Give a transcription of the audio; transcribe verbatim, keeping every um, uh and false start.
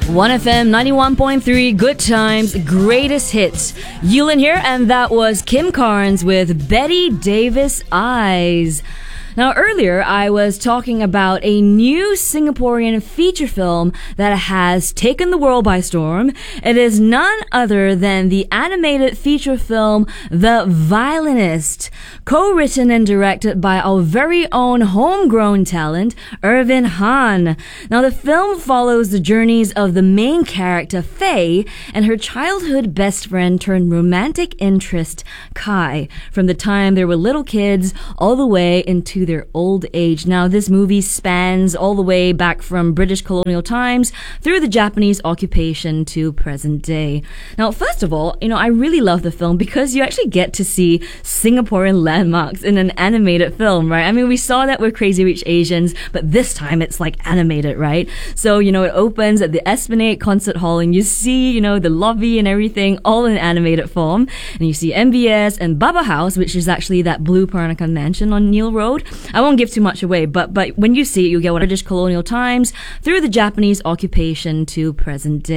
one F M ninety-one point three, Good Times, Greatest Hits. Yulin here, and that was Kim Carnes with Betty Davis Eyes. Now, earlier I was talking about a new Singaporean feature film that has taken the world by storm. It is none other than the animated feature film The Violinist, co-written and directed by our very own homegrown talent, Irvin Han. Now, the film follows the journeys of the main character, Faye, and her childhood best friend turned romantic interest, Kai, from the time they were little kids all the way into their old age. Now, this movie spans all the way back from British colonial times through the Japanese occupation to present day. Now, first of all, you know, I really love the film because you actually get to see Singaporean landmarks in an animated film, right? I mean, we saw that with Crazy Rich Asians, but this time it's like animated, right? So, you know, it opens at the Esplanade Concert Hall and you see, you know, the lobby and everything all in animated form. And you see M B S and Baba House, which is actually that blue Peranakan mansion on Neil Road. I won't give too much away, but but when you see it, you get what British colonial times through the Japanese occupation to present day.